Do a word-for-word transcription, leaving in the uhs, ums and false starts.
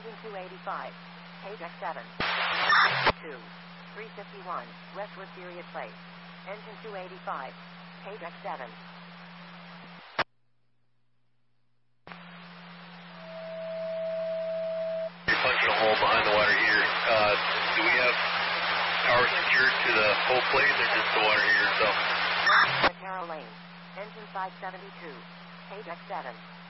Engine two eighty-five. Page X seven. two. three fifty-one. Westwood Period Place. Engine two eighty-five. Page X seven. You're punching a hole behind the water heater. Uh, do we have power secured to the whole plate or just the water heater itself? Carroll Lane. Engine five seventy-two. Page X seven.